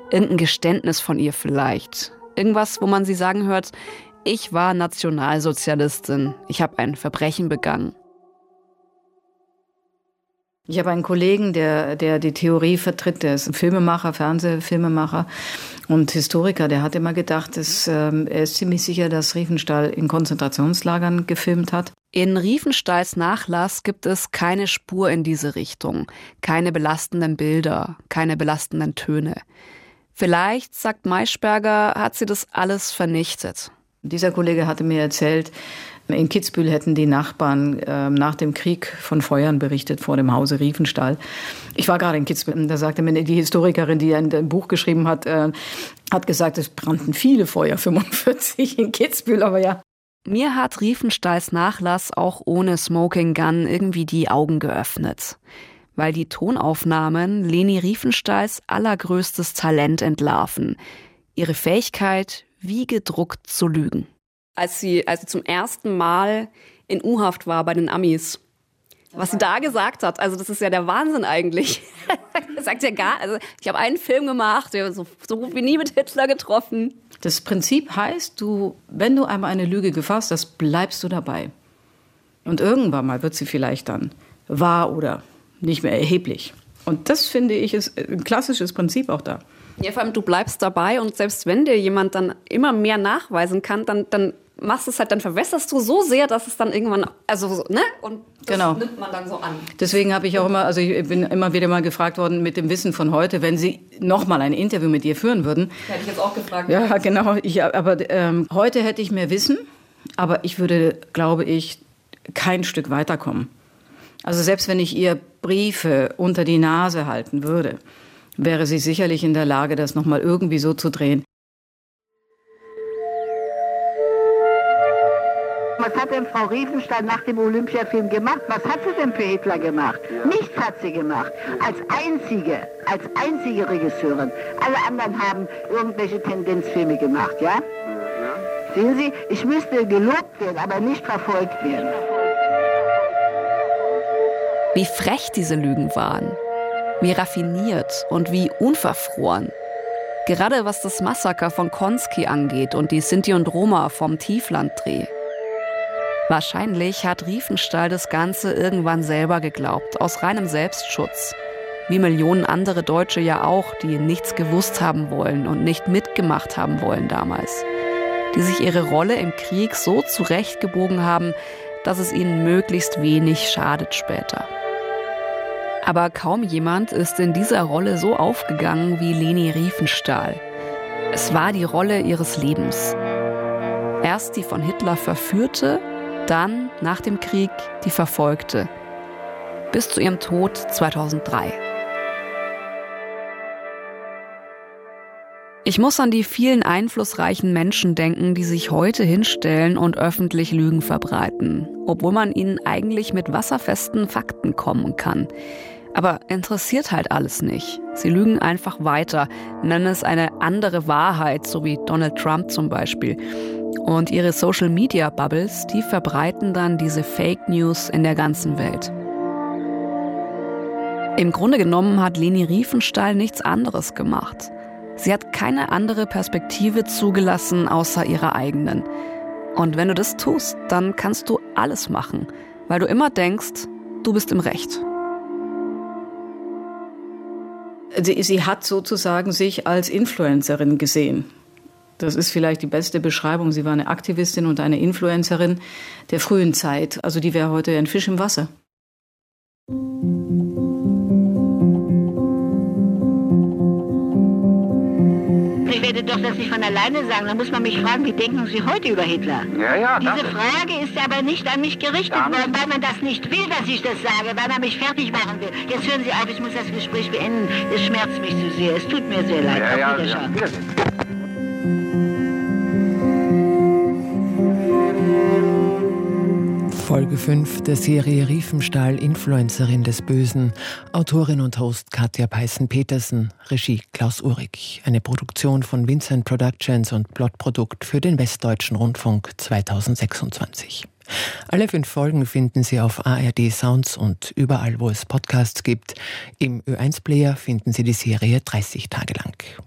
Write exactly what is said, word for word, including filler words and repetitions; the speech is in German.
Irgendein Geständnis von ihr vielleicht. Irgendwas, wo man sie sagen hört, ich war Nationalsozialistin, ich habe ein Verbrechen begangen. Ich habe einen Kollegen, der, der die Theorie vertritt, der ist ein Filmemacher, Fernsehfilmemacher und Historiker, der hat immer gedacht, dass, ähm, er ist ziemlich sicher, dass Riefenstahl in Konzentrationslagern gefilmt hat. In Riefenstahls Nachlass gibt es keine Spur in diese Richtung, keine belastenden Bilder, keine belastenden Töne. Vielleicht, sagt Maischberger, hat sie das alles vernichtet. Dieser Kollege hatte mir erzählt, in Kitzbühel hätten die Nachbarn äh, nach dem Krieg von Feuern berichtet vor dem Hause Riefenstahl. Ich war gerade in Kitzbühel, da sagte mir die Historikerin, die ein Buch geschrieben hat, äh, hat gesagt, es brannten viele Feuer, fünfundvierzig in Kitzbühel, aber ja. Mir hat Riefenstahls Nachlass auch ohne Smoking Gun irgendwie die Augen geöffnet. Weil die Tonaufnahmen Leni Riefenstahls allergrößtes Talent entlarven. Ihre Fähigkeit, wie gedruckt zu lügen. Als sie, als sie zum ersten Mal in U-Haft war bei den Amis, was sie da gesagt hat, also das ist ja der Wahnsinn eigentlich. Sagt ja gar, also ich habe einen Film gemacht, so, so gut wie nie mit Hitler getroffen. Das Prinzip heißt, du, wenn du einmal eine Lüge gefasst hast, bleibst du dabei. Und irgendwann mal wird sie vielleicht dann wahr oder nicht mehr erheblich. Und das, finde ich, ist ein klassisches Prinzip auch da. Ja, vor allem, du bleibst dabei und selbst wenn dir jemand dann immer mehr nachweisen kann, dann, dann machst du es halt, dann verwässerst du so sehr, dass es dann irgendwann, also, ne? Und das genau. nimmt man dann so an. Deswegen habe ich auch immer, also ich bin immer wieder mal gefragt worden mit dem Wissen von heute, wenn Sie noch mal ein Interview mit ihr führen würden. Hätte ich jetzt auch gefragt. Ja, genau. Ich, aber ähm, heute hätte ich mehr Wissen, aber ich würde, glaube ich, kein Stück weiterkommen. Also selbst wenn ich ihr Briefe unter die Nase halten würde, wäre sie sicherlich in der Lage, das noch mal irgendwie so zu drehen. Was hat denn Frau Riefenstahl nach dem Olympiafilm gemacht? Was hat sie denn für Hitler gemacht? Ja. Nichts hat sie gemacht. Als einzige, als einzige Regisseurin. Alle anderen haben irgendwelche Tendenzfilme gemacht, ja? Ja. Sehen Sie, ich müsste gelobt werden, aber nicht verfolgt werden. Wie frech diese Lügen waren. Wie raffiniert und wie unverfroren. Gerade was das Massaker von Konski angeht und die Sinti und Roma vom Tieflanddreh. Wahrscheinlich hat Riefenstahl das Ganze irgendwann selber geglaubt, aus reinem Selbstschutz. Wie Millionen andere Deutsche ja auch, die nichts gewusst haben wollen und nicht mitgemacht haben wollen damals. Die sich ihre Rolle im Krieg so zurechtgebogen haben, dass es ihnen möglichst wenig schadet später. Aber kaum jemand ist in dieser Rolle so aufgegangen wie Leni Riefenstahl. Es war die Rolle ihres Lebens. Erst die von Hitler verführte, dann, nach dem Krieg, die verfolgte. Bis zu ihrem Tod zweitausenddrei. Ich muss an die vielen einflussreichen Menschen denken, die sich heute hinstellen und öffentlich Lügen verbreiten, obwohl man ihnen eigentlich mit wasserfesten Fakten kommen kann. Aber interessiert halt alles nicht. Sie lügen einfach weiter, nennen es eine andere Wahrheit, so wie Donald Trump zum Beispiel. Und ihre Social-Media-Bubbles, die verbreiten dann diese Fake News in der ganzen Welt. Im Grunde genommen hat Leni Riefenstahl nichts anderes gemacht. Sie hat keine andere Perspektive zugelassen, außer ihrer eigenen. Und wenn du das tust, dann kannst du alles machen, weil du immer denkst, du bist im Recht. Sie, sie hat sozusagen sich als Influencerin gesehen. Das ist vielleicht die beste Beschreibung. Sie war eine Aktivistin und eine Influencerin der frühen Zeit. Also die wäre heute ein Fisch im Wasser. Ich werde doch das nicht von alleine sagen. Da muss man mich fragen, wie denken Sie heute über Hitler? Ja, ja, Diese Frage ist aber nicht an mich gerichtet worden, weil man das nicht will, dass ich das sage, weil man mich fertig machen will. Jetzt hören Sie auf, ich muss das Gespräch beenden. Es schmerzt mich zu sehr. Es tut mir sehr leid. Ja, ja, auf Wiedersehen. Ja. Folge fünf der Serie Riefenstahl, Influencerin des Bösen. Autorin und Host Katja Peißen-Petersen, Regie Klaus Uhrig. Eine Produktion von Vincent Productions und Plotprodukt für den Westdeutschen Rundfunk zweitausendsechsundzwanzig. Alle fünf Folgen finden Sie auf A R D Sounds und überall, wo es Podcasts gibt. Im Ö eins Player finden Sie die Serie dreißig Tage lang.